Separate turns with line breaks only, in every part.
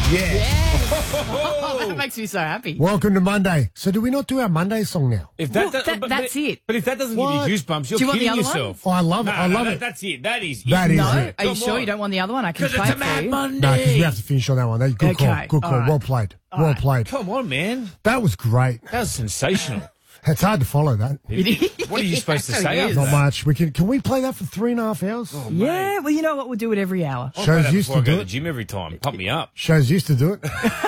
That makes me so happy.
Welcome to Monday. So do we not do our Monday song now?
If
Well,
that,
that's it.
But if that doesn't
What?
give you goosebumps, you're
Do you want the
kidding
other one?
yourself.
Oh, I love it.
No,
I love it.
That's it. That is
That
it.
is
No,
it.
are you
Come
sure
on.
you don't want the other one? I can
Because
play
it's a
it for
Mad
you.
Monday.
No, because we have to finish on that one. Good call.
Okay,
Good call.
all right.
Well played. Well played.
Come on, man.
That was great.
That was sensational.
It's hard to follow that.
What are you supposed to
Yes,
say
it
after
is.
Not
that?
much. Can we play that for 3.5 hours?
Yeah, well, you know what? We'll do it every hour.
I'll play
Shows
that
used
before
to
I go
do
to the
it.
gym every time. Pump me up.
Shows used to do it.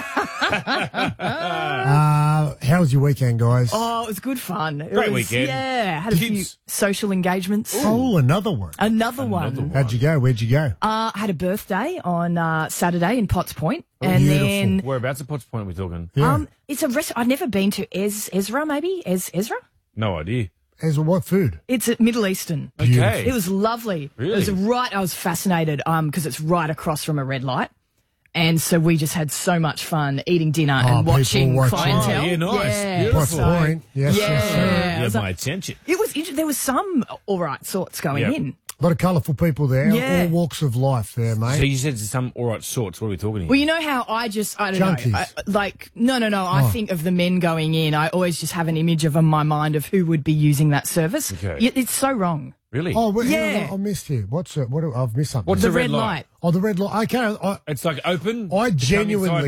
How was your weekend, guys?
Oh, it was good fun.
Great weekend.
Yeah, had a few
Kids.
social engagements.
Oh, another one.
Another one.
How'd you go? Where'd you go?
I had a birthday on Saturday in Potts Point, and
beautiful.
then
Whereabouts at Potts Point are we talking?
Yeah.
it's a restaurant. I've never been to Ezra. Maybe Ezra.
No idea.
As what food?
It's at Middle Eastern.
Okay.
It was lovely.
Really?
It was right. I was fascinated because it's right across from a red light. And so we just had so much fun eating dinner and
people
watching
watching.
clientele.
Oh, yeah, nice.
Yeah,
Beautiful.
Potts Point. Yes,
yeah.
yes, sir.
You
It
had
was
my attention.
It was there was some all right sorts going
Yep.
in.
A lot of colourful people there.
Yeah.
All walks of life there, mate.
So you said some all right sorts. What are we talking here?
Well, you know how I don't
Junkies.
know. No. I think of the men going in. I always just have an image of in my mind of who would be using that service.
Okay.
It's so wrong.
Really?
Oh, well,
Yeah.
I missed you. What's it? I've missed something.
What's
The
the
red light.
Oh, the red light. Okay.
It's like open.
I
Come inside,
genuinely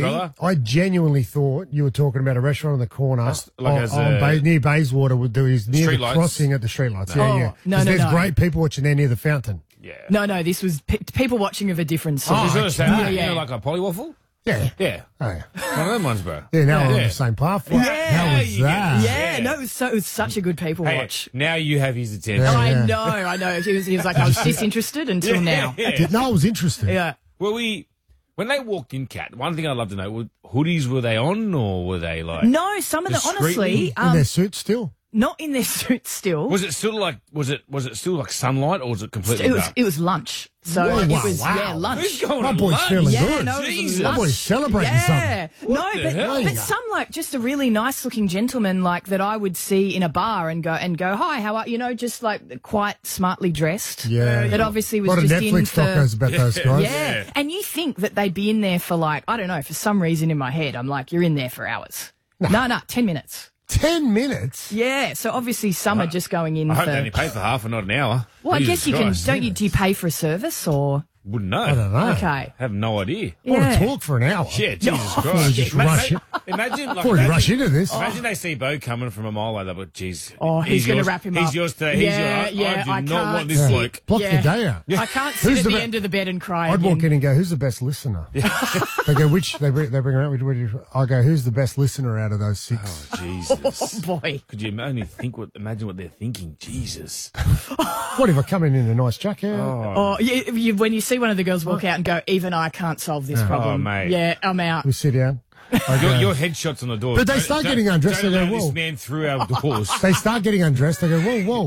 thought you were talking about a restaurant on the corner near Bayswater near the
Streetlights.
crossing at the streetlights.
Oh,
Yeah.
no,
'Cause
no,
there's
no.
great people watching there near the fountain.
Yeah.
No. This was people watching of a different sort.
You sort of say,
Yeah,
you
yeah.
know, like a polywaffle?
Yeah.
Yeah.
Oh, yeah.
One of them ones, bro.
Yeah, now we're on
Yeah.
the same platform.
Yeah.
How was
You get
that?
it.
Yeah,
Yeah.
no, it was such a good people
Hey,
watch.
now you have his attention.
Yeah.
I know. He was like, I was disinterested until now.
Yeah.
No, I was interested.
Yeah.
Well, when they walked in, Kat, one thing I'd love to know, hoodies were they on or were they like...
No, some of them,
Discreetly?
honestly,
In their suits still.
not in their suits still.
Was it still like, was it still like sunlight or was it completely dark?
It was lunch. So
Whoa,
it
wow,
was,
wow.
yeah, lunch.
Who's going
My
to
boy's
lunch?
feeling
Yeah,
good.
no, it was
Jesus.
lunch.
My boy's celebrating
yeah.
What
No,
the hell?
but some like just a really nice looking gentleman like that I would see in a bar and go, hi, how are you? Just like quite smartly dressed.
Yeah.
That obviously
A
was
lot of
just in
Netflix
for.
docos about those guys.
Yeah. And you think that they'd be in there for like, I don't know, for some reason in my head, I'm like, you're in there for hours. No, 10 minutes.
10 minutes?
Yeah. So obviously some are just going in
I hope
for.
they only pay for half and not an hour.
Well, I
Jesus
guess you can.
Christ.
Do you pay for a service or?
Wouldn't know.
I don't know.
Okay.
I have no idea.
I want
Yeah.
to talk for an hour.
Yeah, Jesus
we
Christ.
just rush it.
Imagine, like,
Before we rush into this.
Imagine they see Bo coming from a mile away. They're like, geez.
Oh, he's going to
yours-
wrap him
He's
up.
yours today. He's
Yeah,
yours.
yeah,
I do
I
not
can't
want this
sit.
bloke.
Block
Yeah.
the day out.
I can't
Who's
sit at
the
the
be-
end of the bed and cry
I'd
again.
walk in and go, who's the best listener? They go, which? They bring around. I go, who's the best listener out of those 6?
Oh, Jesus.
Boy.
Could you imagine what they're thinking? Jesus.
What if I come in a nice jacket?
Oh, when you see one of the girls walk out and go, even I can't solve this problem.
Oh, mate.
Yeah, I'm out.
We sit down. I go,
Your headshot's on the door.
But they start getting undressed,
Don't
they go,
allow
whoa.
this man through our doors.
they start getting undressed. They go,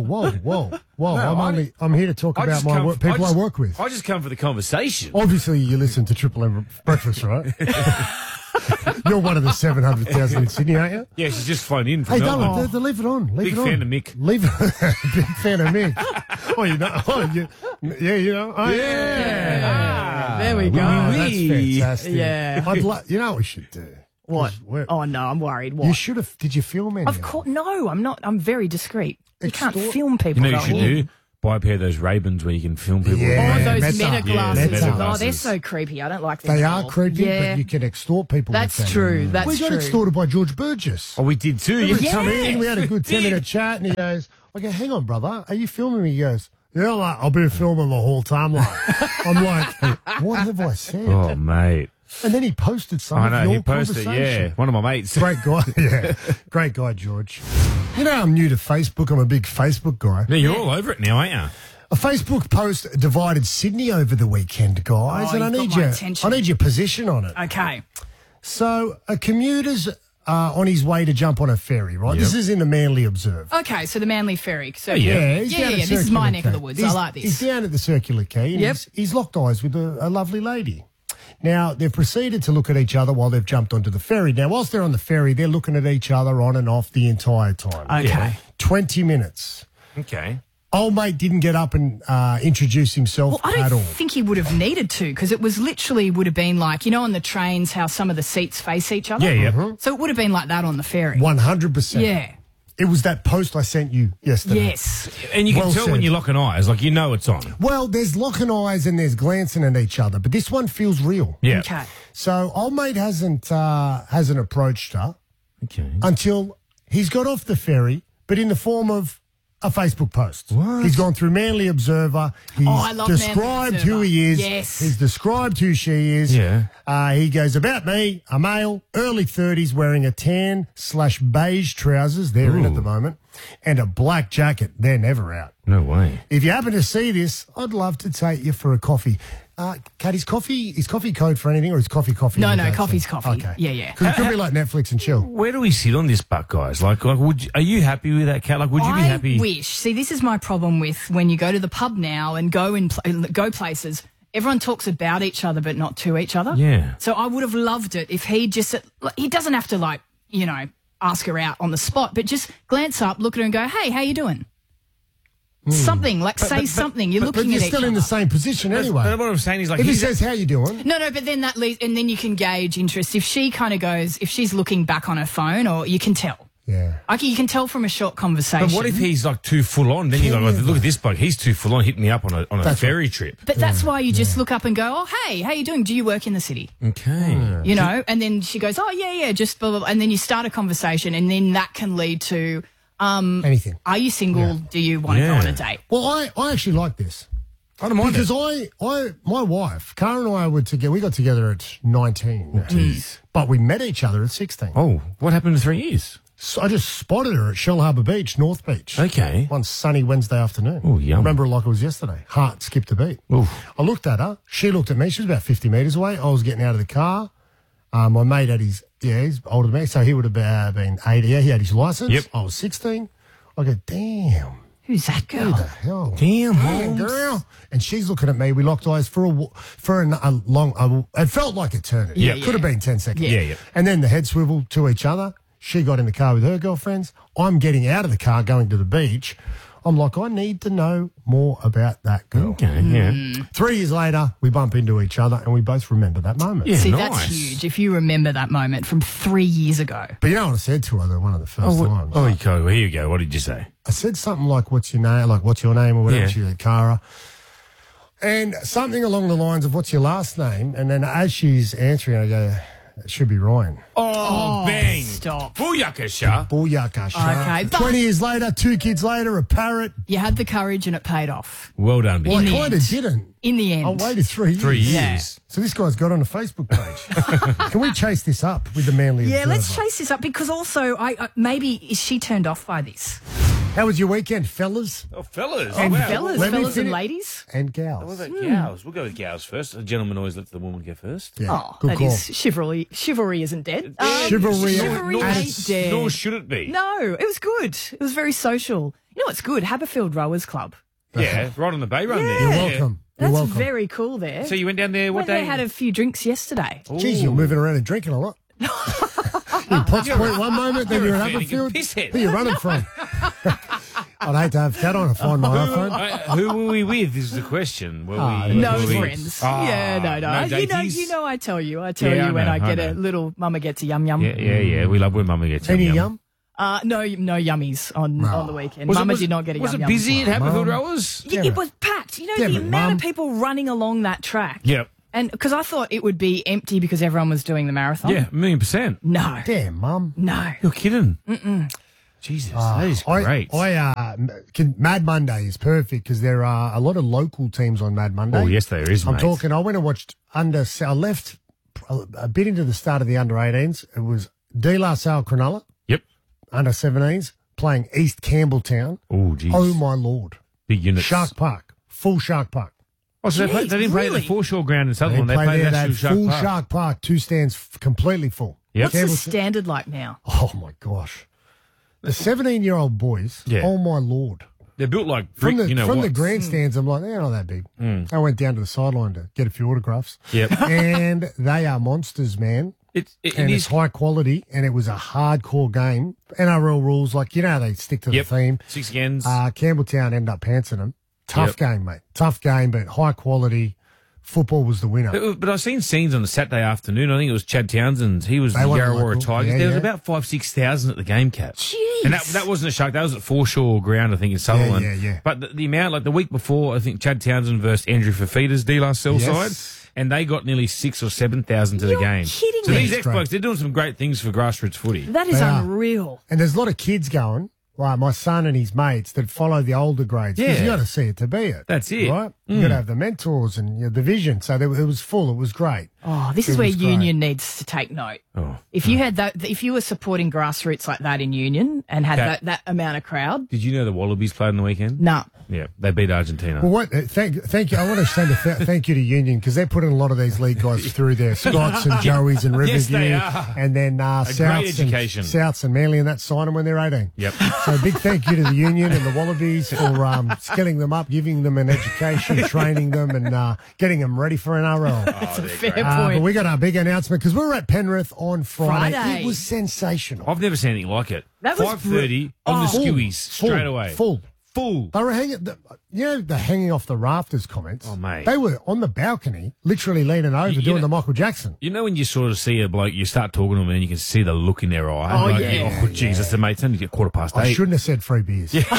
whoa. I'm here to talk about people I work with.
I just come for the conversation.
Obviously, you listen to Triple M Breakfast, right? You're one of the 700,000 in Sydney, aren't you?
Yeah, she's just phoned in from
Hey,
Melbourne.
don't leave it on. Leave
Big
it on.
fan of Mick.
Leave it. Big fan of Mick. Oh, you know. Oh, yeah, you know. Oh, yeah.
There we go.
Oh, that's fantastic.
Yeah.
You know what we should do?
What?
We're-
Oh, no, I'm worried.
You
What?
should have. Did you film any?
Of course. No, I'm not. I'm very discreet. You can't
Extort-
film people.
You know what you
going
should
in.
do? Buy a pair of those Ray-Bans where you can film people.
Yeah.
Oh, those
Meta.
meta
Yeah,
glasses.
meta
Oh, they're
glasses.
so creepy. I don't like them.
They
at
are
all.
creepy,
Yeah.
but you can extort people.
That's
with them.
true. That's
We got
true.
extorted by George Burgess.
Oh, we did too.
We
Yeah.
come in, we had a good 10-minute chat, and he goes, I go, hang on, brother, are you filming me? He goes, yeah, like, I've been filming the whole time. Like, I'm like, what have I said?
Oh, mate.
And then he posted some
I
of
know,
your
he posted,
conversation.
yeah. One of my mates.
Great guy, yeah. Great guy, George. You know, I'm new to Facebook. I'm a big Facebook guy.
Yeah, you're all over it now, aren't you?
A Facebook post divided Sydney over the weekend, guys,
Oh,
and I
you've
need
got my
your,
attention.
I need your position on it.
Okay.
So, a commuter's on his way to jump on a ferry, right?
Yep.
This is in the Manly Observe.
Okay, so the Manly Ferry. So
yeah.
He's
yeah,
down at
this is
Circular
my neck of
Quay.
the woods.
He's-
I like
He's
this.
down at the Circular Quay, and
Yep.
he's locked eyes with a lovely lady. Now, they've proceeded to look at each other while they've jumped onto the ferry. Now, whilst they're on the ferry, they're looking at each other on and off the entire time.
Okay.
Yeah.
20 minutes.
Okay.
Old mate didn't get up and introduce himself
Well, I
at
don't
all.
think he would have needed to because it was literally would have been like, you know, on the trains how some of the seats face each other?
Yeah, yeah.
So it would have been like that on the ferry.
100%.
Yeah.
It was that post I sent you yesterday.
Yes.
And you can
Well
tell
said.
when you're locking eyes, like you know it's on.
Well, there's locking eyes and there's glancing at each other, but this one feels real.
Yeah.
Okay.
So old mate hasn't approached her
Okay.
until he's got off the ferry, but in the form of a Facebook post.
What?
He's gone through Manly Observer. He's
I love Manly
described
Observer.
who he is.
Yes.
He's described who she is.
Yeah.
He goes, about me, a male, early 30s, wearing a tan/beige trousers. They're in at the moment. And a black jacket. They're never out.
No way.
If you happen to see this, I'd love to take you for a coffee. Kat, is coffee code for anything or is coffee?
No,
in the
coffee's
accent?
coffee.
Okay.
Yeah.
Because it could be like Netflix and chill.
Where do we sit on this buck, guys? Like are you happy with that, Cat? Like, would you be happy?
I wish. See, this is my problem with when you go to the pub now and go places. Everyone talks about each other, but not to each other.
Yeah.
So I would have loved it if he doesn't have to ask her out on the spot, but just glance up, look at her and go, hey, how you doing? Something, say something. You're looking
But you're
at each
still
other.
in the same position anyway.
But what I'm saying is like
If he
he's
says, how you doing?
No, but then that leads, and then you can gauge interest. If she kind of goes, if she's looking back on her phone, or you can tell.
Yeah.
Like you can tell from a short conversation.
But what if he's like too full on? Then you go, look at this bloke. He's too full on, hitting me up on a
That's
ferry trip.
But that's why you just look up and go, oh, hey, how you doing? Do you work in the city?
Okay.
You know? And then she goes, oh, yeah, just blah, blah, blah. And then you start a conversation and then that can lead to,
Anything.
are you single? Do you want to go
Yeah.
on a date?
Well, I actually like this.
I don't mind
Because
it.
my wife, Cara and I were together, we got together at 19. But we met each other at 16.
Oh, what happened in 3 years?
So I just spotted her at Shell Harbour Beach, North Beach.
Okay.
One sunny Wednesday afternoon.
Oh, yum.
I remember it like it was yesterday. Heart skipped a beat.
Oof.
I looked at her. She looked at me. She was about 50 metres away. I was getting out of the car. My mate had he's older than me, so he would have been 80. Yeah, he had his licence.
Yep.
I was 16. I go, damn.
Who's that girl?
Who the hell?
Damn,
Hey,
Holmes.
girl. And she's looking at me. We locked eyes for a long, it felt like eternity.
Yeah.
It could have been 10 seconds.
Yeah.
And then the head swivel to each other. She got in the car with her girlfriends. I'm getting out of the car going to the beach. I'm like, I need to know more about that girl.
Okay, yeah.
3 years later, we bump into each other and we both remember that moment.
Yeah,
See,
nice.
that's huge. If you remember that moment from 3 years ago.
But you know what I said to her one of the first times?
Oh, here you go. What did you say?
I said something like, what's your name? Like, what's your name or whatever.
Yeah.
She said, Cara. And something along the lines of, what's your last name? And then as she's answering, I go, it should be Ryan.
Oh, bang.
Stop.
Booyakasha.
Booyakasha.
Okay, but-
20 years later, 2 kids later, a parrot.
You had the courage and it paid off.
Well done,
Well,
bitch.
I
the
kind
end.
of didn't.
In the end.
I waited 3 years.
3 years.
Yeah.
So this guy's got on a Facebook page. Can we chase this up with the Manly
Yeah,
Observer?
let's chase this up because also, maybe is she turned off by this?
How was your weekend, fellas
Oh, fellas.
And
Fellas,
Let me
fellas and
finish-
ladies?
and
What
gals?
about gals? We'll go with gals first. A gentleman always lets the woman go first.
Yeah,
Oh,
good
that
call.
is chivalry. Chivalry isn't dead.
Chivalry
Chivalry
at
ain't
its-
dead.
Nor should it be.
No, it was good. It was very social. You know what's good? Haberfield Rowers Club.
Yeah, right on the bay run there.
You're
Yeah.
welcome. You're
That's
welcome.
very cool there.
So you went down there what
Went there,
day?
had a few drinks yesterday.
Geez, you're moving around and drinking a lot. You're in Potts Point one moment, then
you're
you're
a
in
fairly good
Haberfield.
pisshead.
Who are you running from? I'd hate to have Cat on and find my iPhone.
Who were we with is the question. Were
Ah,
we,
No
were we-
friends.
Ah,
yeah, no.
daties?
You know. I tell you. I tell
Yeah, I
you when
know,
I get
I
a
know.
little. Mama gets a yum yum.
Yeah. We love when Mama gets
Any yum?
No yummies on the weekend.
Was
Mama
it,
did not get a
Was
yum
it
yum.
busy at Haberfield
Mum.
Rowers?
Yeah, it was packed. You know
Damn
the
it,
amount
Mum.
of people running along that track.
Yep.
And because I thought it would be empty because everyone was doing the marathon.
Yeah, 1,000,000%.
No.
Damn, Mum.
No.
You're kidding. Jesus, that is great.
Mad Monday is perfect because there are a lot of local teams on Mad Monday.
Oh, yes, there is,
I'm
mate.
talking, I went and watched I left a bit into the start of the under-18s. It was De La Salle Cronulla,
Yep.
under-17s, playing East Campbelltown.
Oh, jeez.
Oh, my Lord.
Big units.
Shark Park. Full Shark Park.
Oh, so they
Jeez,
didn't play at the
really?
foreshore ground in
They
Sutherland. They played
there,
at
they
actual
had
Shark
full
Park.
Shark Park, 2 stands completely full.
Yep.
What's the
Campbelltown-
standard like now?
Oh, my gosh. The 17-year-old boys,
Yeah.
oh, my Lord.
They're built like brick,
From the,
you know
from
what?
the grandstands, I'm like, they're not that big. I went down to the sideline to get a few autographs.
Yep.
And they are monsters, man.
It
and
is.
it's high quality, and it was a hardcore game. NRL rules, like, you know how they stick to
Yep.
the theme.
6 agains.
Campbelltown ended up pantsing them. Tough
Yep.
game, mate. Tough game, but high quality. Football was the winner.
But I've seen scenes on the Saturday afternoon. I think it was Chad Townsend. He was
They
the
won
Yarrawarrah
local.
Tigers.
Yeah,
There was
yeah.
about 5,000-6,000 at the game, Cap.
Jeez.
And that wasn't a Shark. That was at Foreshore Ground, I think, in Sutherland.
yeah.
But the amount, like the week before, I think Chad Townsend versus Andrew Fafita's D last sell
Yes.
side, and they got nearly 6,000 or 7,000 to the
You're
game.
kidding
so
me.
these
That's great.
ex-blokes, they're doing some great things for grassroots footy.
That is
They are.
unreal.
And there's a lot of kids going, like my son and his mates, that follow the older grades. Because
Yeah.
you got to see it to be it.
That's it.
Right? You got to have the mentors and the vision. So it was full. It was great.
Oh, this
It
is where
was great.
Union needs to take note.
Oh.
If you had that, if you were supporting grassroots like that in Union and had
Cat.
that amount of crowd,
Did you know the Wallabies played on the weekend?
nah.
Yeah, they beat Argentina.
Well, thank you. I want to send a thank you to Union because they're putting a lot of these league guys through there. Scotts and Joeys and Riverview.
Yes, they are.
And then
education.
Souths and Manly and that sign them when they're 18.
Yep.
So big thank you to the Union and the Wallabies for skilling them up, giving them an education, training them and getting them ready for NRL.
That's a fair
But
point.
we got our big announcement because we were at Penrith on Friday.
Friday.
It was sensational.
I've never seen anything like it.
That was
5:30 on the
Full,
skewies
full,
straight away.
Full.
Full.
They were the hanging off the rafters comments.
Oh, mate.
They were on the balcony, literally leaning over,
You
doing
know-
the Michael Jackson.
You know when you sort of see a bloke, you start talking to them and you can see the look in their eye.
Oh, yeah.
Oh, Jesus, the mate, it's only 8:15.
I shouldn't have said free beers. they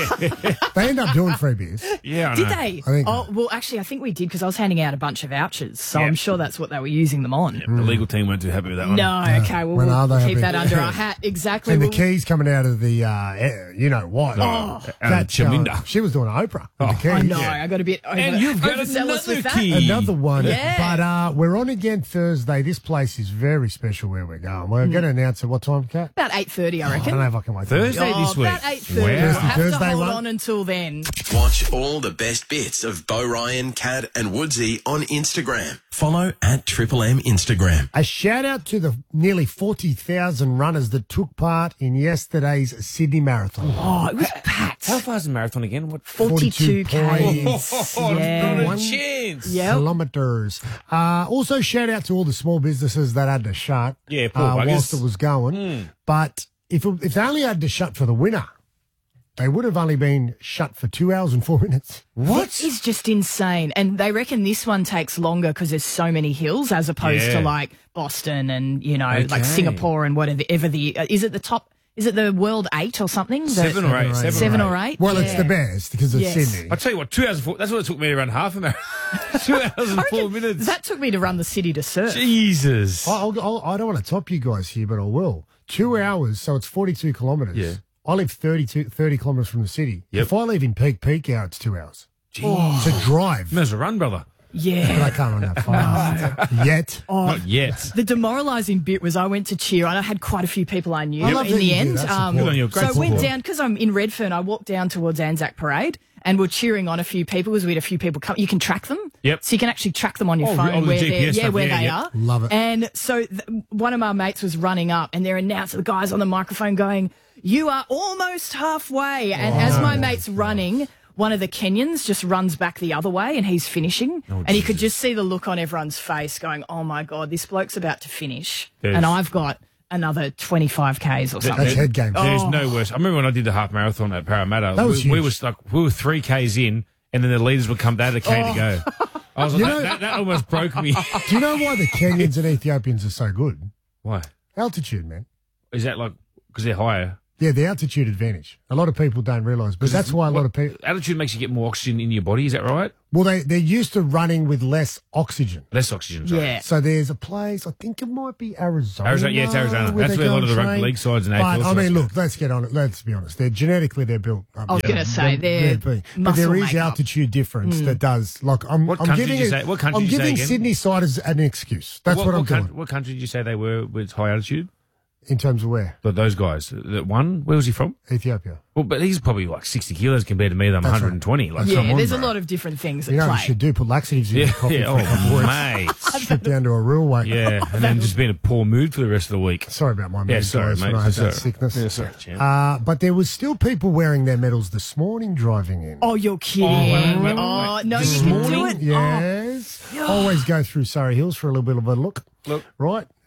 end up doing free beers.
Yeah, I
Did
know.
they?
I think-
Oh, well, actually, I think we did because I was handing out a bunch of vouchers, so
Yeah.
I'm sure that's what they were using them on.
The legal team weren't too happy with that one.
No, okay, well,
When are
we'll
they
keep
happy?
that under our hat. Exactly.
And the
Well,
keys coming out of the, you know what?
Out of Chaminda.
She was doing Oprah with the keys.
I know,
Yeah.
I got a bit over,
And you've got
overzealous
another
with that.
key.
Another one.
Yeah.
But we're on again Thursday. This place is very special where we're going. We're going to announce at what time, Kat?
About 8:30, I
I
reckon.
don't know if I can wait.
Thursday
Oh,
this week.
about 8:30.
Wow.
We'll have
Thursday
to hold
one.
on until then.
Watch all the best bits of Bo Ryan, Cad and Woodsy on Instagram. Follow at Triple M Instagram.
A shout out to the nearly 40,000 runners that took part in yesterday's Sydney Marathon.
Oh, it was packed.
How far is the marathon again? What?
42
42
Ks.
Oh,
Yeah.
not a
One-
chance.
Yep.
Kilometres. Also, shout out to all the small businesses that had to shut
Yeah, poor buggers.
whilst it was going. But if they only had to shut for the winner, they would have only been shut for 2 hours and 4 minutes.
What? Is just insane. And they reckon this one takes longer because there's so many hills as opposed
Yeah.
to like Boston and, you know,
Okay.
like Singapore and whatever the, is it the top, is it the world 8 or something?
Seven or eight.
Seven or eight?
Well, it's
Yeah.
the best because it's
Yes.
Sydney.
I tell you what, 2 hours and 4. That's what it took me to run half a marathon. 2 hours and 4 minutes.
That took me to run the city to surf.
Jesus.
I don't want to top you guys here, but I will. 2 hours, so it's 42 kilometres.
Yeah.
I live 30 kilometres from the city.
Yep.
If I leave in peak hour, it's 2 hours. To drive.
Might as well run, brother.
But
Yeah.
I can't run that fast. Yet.
Not yet.
The demoralising bit was I went to cheer and I had quite a few people I knew
I love
in
that
the
you do
end.
that support.
Good on you.
So
Great
I went
support.
down, because I'm in Redfern, I walked down towards Anzac Parade and we're cheering on a few people because we had a few people come. You can track them.
Yep.
So you can actually track them on your
Oh,
phone
on the
where,
GPS stuff,
where
yeah,
they
yep.
are.
Love it.
And so one of my mates was running up and they're announcing, the guys on the microphone going, "You are almost halfway." And as my mate's running, one of the Kenyans just runs back the other way and he's finishing. And you could just see the look on everyone's face going, "Oh my God, this bloke's about to finish."
Yes.
And I've got another 25 Ks or something.
That's head game.
There's no worse. I remember when I did the half marathon at Parramatta.
That was
we
huge.
we were 3 Ks in, and then the leaders would come. They had a K to go. I was like,
You know-
that almost broke me.
Do you know why the Kenyans and Ethiopians are so good?
Why?
Altitude, man.
Is that like because they're higher?
Yeah, the altitude advantage. A lot of people don't realise, but that's why a lot of people.
Altitude makes you get more oxygen in your body. Is that right?
Well, they're used to running with less oxygen.
Less oxygen. Sorry.
Yeah.
So there's a place, I think it might be Arizona.
Arizona, yeah, it's Arizona.
where
That's
they
where a
go
lot of the
and
rugby
train.
league sides and
But,
AFL
I
sides
mean,
go.
look, let's be honest. They're genetically, they're built.
I was going to say, they're
but there
muscle
is
makeup.
altitude difference that does. Like, I'm
What country
giving
did you
it.
say- what country
I'm
did you say
giving
again?
Sydney side as an excuse. That's what I'm doing.
What country did you say they were with high altitude?
In terms of where
Those guys that won. Where was he from?
Ethiopia.
Well, but he's probably like 60 kilos compared to me. That I'm
That's
120. Like,
Yeah,
come on,
there's a
bro.
lot of different things
You
at
know,
play.
you should do put laxatives in
Yeah,
your coffee
yeah.
for a couple of
Oh,
weeks.
mate.
Strip down to a real weight.
Yeah, and then just be in a poor mood for the rest of the week.
Sorry about my mood,
Yeah, sorry,
guys,
mate.
when I had
Sorry.
that sickness.
Yeah, sorry, champ.
But there was still people wearing their medals this morning driving in.
Oh, you're kidding.
wait.
Oh, no,
This
you can do
morning?
it.
Yes. Always go through Surrey Hills for a little bit of a look.
Look.
Right.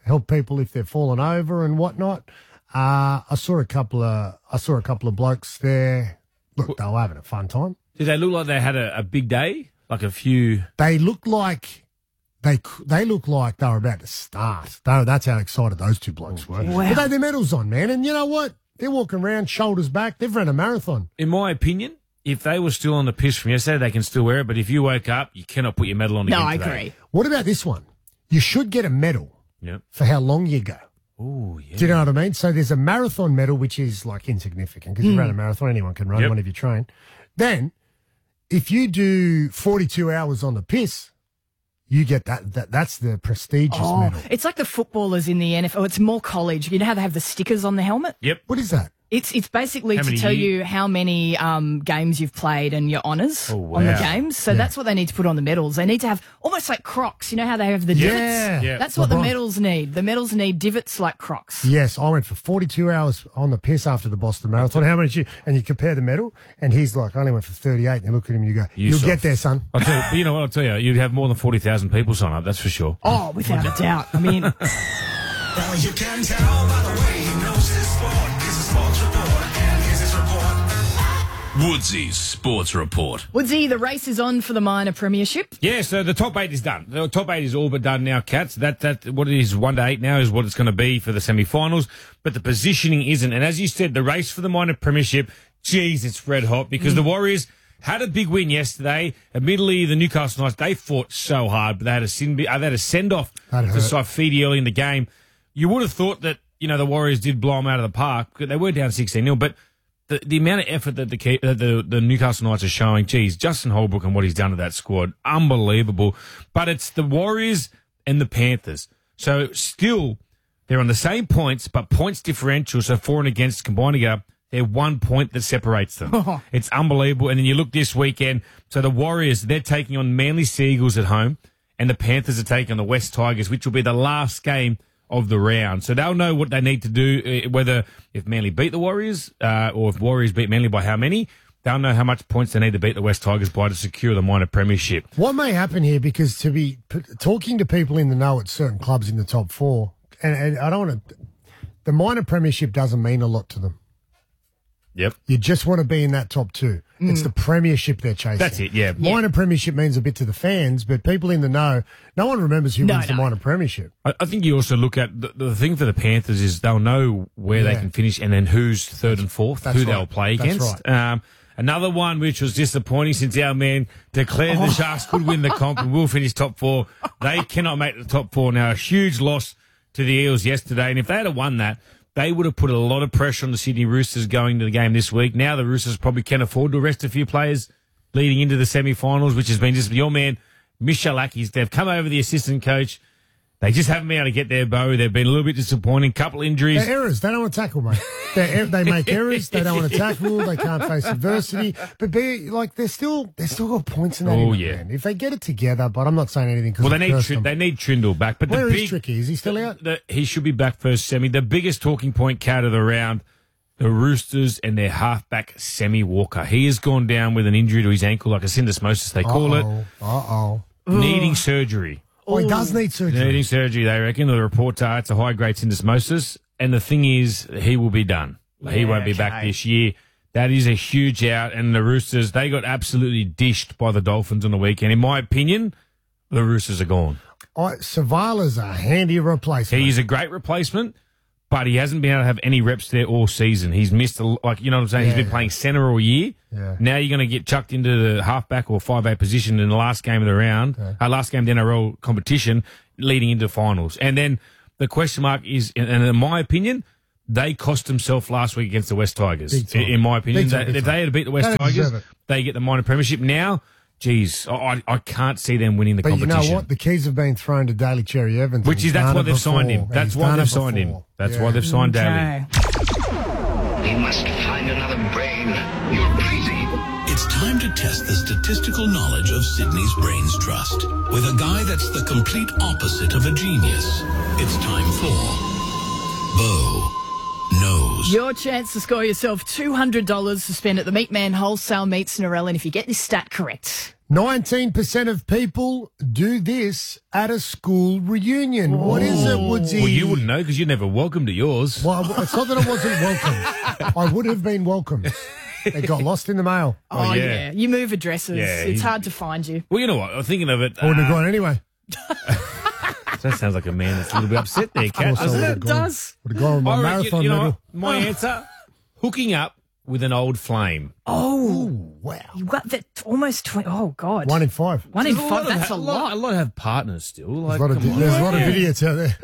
help people if they're falling over and whatnot. I saw a couple of blokes there. Look, they were having a fun time.
Did they look like they had a big day? Like a few...
They looked like they looked like they were about to start. That's how excited those two blokes were.
Wow.
But they had their medals on, man. And you know what? They're walking around, shoulders back. They've run a marathon.
In my opinion, if they were still on the piss from yesterday, they can still wear it. But if you woke up, you cannot put your medal on again
No, I
today.
agree.
What about this one? You should get a medal
Yep.
for how long you go.
Oh, yeah.
Do you know what I mean? So there's a marathon medal, which is like insignificant because you run a marathon, anyone can run one if you train. Then, if you do 42 hours on the piss, you get that's the prestigious medal.
It's like the footballers in the NFL. It's more college. You know how they have the stickers on the helmet?
Yep.
What is that?
It's basically
How
to
many
tell
years?
you how many games you've played and your honours
Oh,
on the
wow.
games. So that's what they need to put on the medals. They need to have almost like Crocs. You know how they have the divots?
Yeah.
That's what the
LeBron.
medals need. The medals need divots like Crocs.
Yes, I went for 42 hours on the piss after the Boston Marathon. How many did you? And you compare the medal, and he's like, I only went for 38. And you look at him and you go, you'll
soft.
get there, son.
I'll tell you, but you know what? I'll tell you, you'd have more than 40,000 people sign up. That's for sure.
Oh, without a doubt. I mean,
Well, you can tell by the way he knows his sport. He's a sports reporter, and here's his report.
Woodsy's Sports Report.
Woodsy, the race is on for the minor premiership.
Yeah, so the top 8 is done. The top 8 is all but done now, Cats. That what it is 1 to 8 now is what it's going to be for the semi-finals. But the positioning isn't. And as you said, the race for the minor premiership, geez, it's red hot because the Warriors had a big win yesterday. Admittedly, the Newcastle Knights, they fought so hard, but they had a send-off
That
to
hurt.
Saifidi early in the game. You would have thought that, the Warriors did blow them out of the park. They were down 16-0, but the amount of effort that the Newcastle Knights are showing, geez, Justin Holbrook and what he's done to that squad, unbelievable. But it's the Warriors and the Panthers. So still, they're on the same points, but points differential, so for and against combined together, they're 1 point that separates them. It's unbelievable. And then you look this weekend, so the Warriors, they're taking on Manly Seagulls at home, and the Panthers are taking on the West Tigers, which will be the last game of the round. So they'll know what they need to do, whether if Manly beat the Warriors or if Warriors beat Manly by how many. They'll know how much points they need to beat the West Tigers by to secure the minor premiership.
What may happen here, because to be talking to people in the know at certain clubs in the top 4, and I don't want to, the minor premiership doesn't mean a lot to them.
Yep.
You just want to be in that top 2. It's the premiership they're chasing.
That's it, yeah.
Minor premiership means a bit to the fans, but people in the know, no one remembers who wins the minor premiership.
I think you also look at the thing for the Panthers is they'll know where they can finish and then who's third and fourth,
That's
who
right.
they'll play
That's
against.
right.
Another one which was disappointing since our man declared the Sharks could win the comp and will finish top 4. They cannot make the top 4 now. A huge loss to the Eels yesterday, and if they had won that, they would have put a lot of pressure on the Sydney Roosters going to the game this week. Now the Roosters probably can afford to rest a few players leading into the semi-finals, which has been just your man, Michalakis. They've come over the assistant coach. They just haven't been able to get their bow. They've been a little bit disappointing. Couple injuries.
They're errors. They don't want to tackle, mate. They make errors. They don't want to tackle. They can't face adversity. But they're still got points in that.
Oh,
inning,
yeah.
man. If they get it together, but I'm not saying anything because
Well, they need Trindle back. But
Where
the
is
big,
Tricky? Is he still out?
He should be back first semi. The biggest talking point, Cat, of the round, the Roosters and their halfback, Sammy Walker. He has gone down with an injury to his ankle, like a syndesmosis, they call it, needing surgery.
Oh, he does need surgery.
Needing surgery, they reckon. The reports are it's a high-grade syndesmosis. And the thing is, he will be done. He won't be back this year. That is a huge out. And the Roosters, they got absolutely dished by the Dolphins on the weekend. In my opinion, the Roosters are gone.
Savala's a handy replacement.
He's a great replacement, but he hasn't been able to have any reps there all season. He's missed, you know what I'm saying? He's been playing centre all year.
Yeah.
Now you're going to get chucked into the halfback or 5'8" position in the last game of the round, last game of the NRL competition, leading into finals. And then the question mark is, and in my opinion, they cost themselves last week against the West Tigers.
Big time.
In my opinion,
Big time, big
if
time.
they had beat the West
They
Tigers,
deserve it.
they get the minor premiership. Now, geez, I can't see them winning the
But
competition.
you know what? The keys have been thrown to Daly Cherry Evans.
Which is, that's why they've signed him. That's why they've signed him. That's why they've signed Daly.
We must find another brain. You're crazy.
It's time to test the statistical knowledge of Sydney's Brains Trust with a guy that's the complete opposite of a genius. It's time for Bo Knows.
Your chance to score yourself $200 to spend at the Meat Man Wholesale Meats Narelle. And if you get this stat correct,
19% of people do this at a school reunion. What is it, Woodsy?
Well, you wouldn't know because you're never welcome to yours.
Well, it's not that I wasn't welcome. I would have been welcome. It got lost in the mail.
Oh,
yeah.
yeah. You move addresses.
Yeah,
it's
you-
hard to find you.
Well, you know what? I'm thinking of it.
I wouldn't have gone anyway.
That sounds like a man that's a little bit upset there, Kat,
Also
doesn't
would
it?
have gone-
does.
Would have gone with my
I reckon-
marathon
you know
medal.
what? My answer, hooking up with an old flame.
Oh,
Wow.
you got that almost 20. Oh, God.
1 in 5.
One in
There's a
five.
lot of
That's a lot.
A lot have partners still. Like,
There's
come on.
a lot of idiots out there.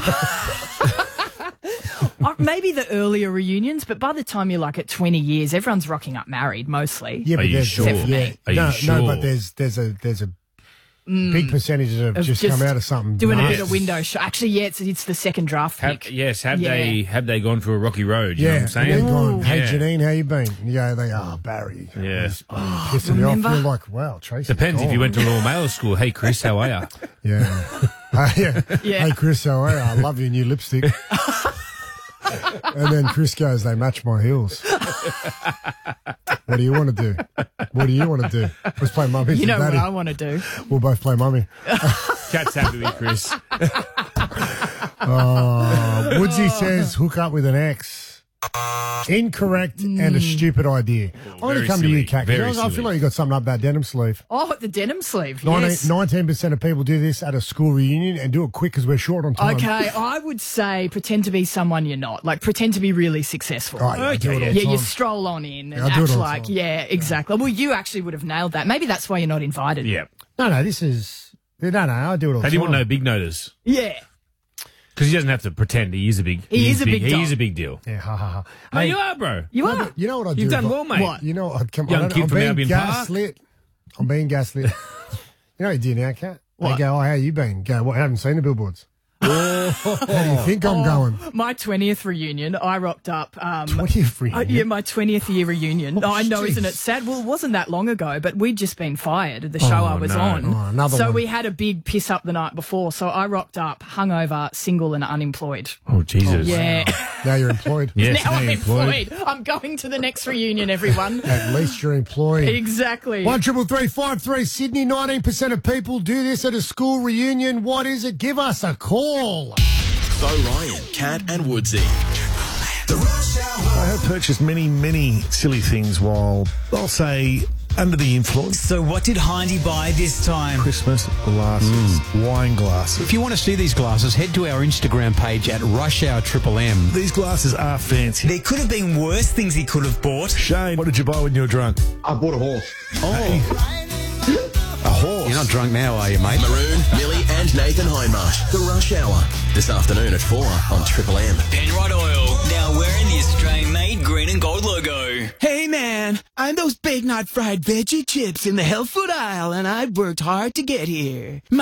Maybe the earlier reunions, but by the time you're like at 20 years, everyone's rocking up married mostly.
Yeah,
Are you
there's-
sure?
Except for me.
Are you
no,
sure?
no, but there's a big percentage that have just come out of something.
Doing a
nasty.
bit of window shop. Actually, yeah, it's the second draft pick.
Have
Yeah.
they gone for a rocky road? You know what I'm
And
saying?
they're going, hey,
Yeah.
Janine, how you been? And you go, Barry.
Yeah.
He's pissing me off.
remember?
You're like, wow, Tracy.
Depends if you went to Royal Mail School. Hey, Chris, how are you?
Yeah. Yeah.
Yeah.
Hey, Chris, how are you? I love your new lipstick. And then Chris goes, they match my heels. What do you want to do? What do you want to do? Let's play mummy.
You know
daddy.
what I want to do?
We'll both play mummy.
Cat's happy with Chris.
Woodsy says hook up with an ex. Incorrect and a stupid idea. I'm going to
very
come to you,
silly.
Kat. 'Cause
Very
I feel
silly.
like you got something up that denim sleeve.
Oh, the denim sleeve. Yes.
19% of people do this at a school reunion and do it quick because we're short on time.
Okay, I would say pretend to be someone you're not. Like pretend to be really successful.
Right, yeah, I do it all the
Yeah, you
time.
stroll on in and
Yeah, I do it
act
all the
like,
time.
yeah, exactly. Well, you actually would have nailed that. Maybe that's why you're not invited.
Yeah.
No, this is... No, I do it all the
How do you
time.
want no big notice?
Yeah.
Because he doesn't have to pretend. He is a big.
He is a big
He
dog.
is a big deal.
Yeah, ha, ha, ha.
No,
Hey,
you are, bro.
You
no,
are.
but you know what I do?
You've done
if I-
well, mate.
What?
You know, I'd come.
Young kid
I'm
from
being
Albion Park.
gaslit. I'm being gaslit. You know what you do now, Kat?
What?
They go, how you been? Go, what? I haven't seen the billboards. How do you think I'm going?
My 20th reunion, I rocked up.
20th reunion?
Yeah, my 20th year reunion. I know, isn't it
jeez.
sad? Well, it wasn't that long ago, but we'd just been fired at the show I was
no.
on.
Oh, another
so
one.
we had a big piss up the night before. So I rocked up, hungover, single and unemployed.
Oh, Jesus.
Yeah.
Now you're employed.
Yes,
now I'm
you're
employed. I'm going to the next reunion, everyone.
At least you're employed.
Exactly.
1-333-5-3 Sydney. 19% of people do this at a school reunion. What is it? Give us a call.
Bo Ryan, Cat and Woodsy.
The Rush Hour.
I have purchased many silly things while, I'll say, under the influence.
So what did Hindy buy this time?
Christmas glasses, wine glasses.
If you want to see these glasses, head to our Instagram page at Rush Hour Triple M.
These glasses are fancy.
There could have been worse things he could have bought.
Shane, what did you buy when you were drunk?
I bought a horse.
A horse.
You're not drunk now, are you, mate?
Maroon, Millie and Nathan Hindmarsh. The Rush Hour. This afternoon at 4 on Triple M.
Penrod Oil, now wearing the Australian-made green and gold logo.
Hey man, I'm those big not fried veggie chips in the health food aisle and I've worked hard to get here.